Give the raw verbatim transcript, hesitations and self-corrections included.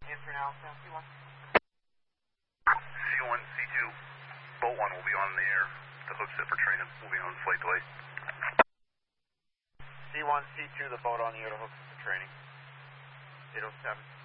Answer now, C one. C one, C two, boat one will be on the air. The hook set for training will be on flight delay. C one, C two, the boat on the air, the hook set for training. eight oh seven.